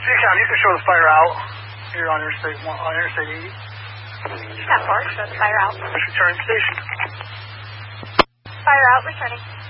Count, you can show the fire out here on Interstate 80. Got 4, show the fire out. Returning station. Fire out, returning.